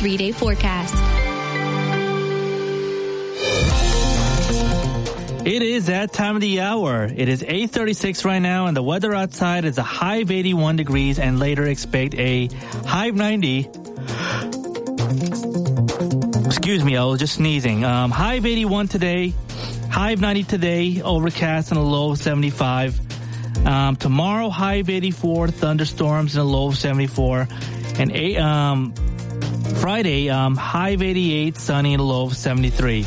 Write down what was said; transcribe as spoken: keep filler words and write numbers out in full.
three-day forecast. It is that time of the hour. It is eight thirty-six right now, and the weather outside is a high of eighty-one degrees, and later expect a high of ninety. Excuse me, I was just sneezing. Um, high of eighty-one today, high of ninety today, overcast and a low of seventy-five. Um, tomorrow, high of eighty-four, thunderstorms and a low of seventy-four. And eight, um, Friday, um, high of eighty-eight, sunny and a low of seventy-three.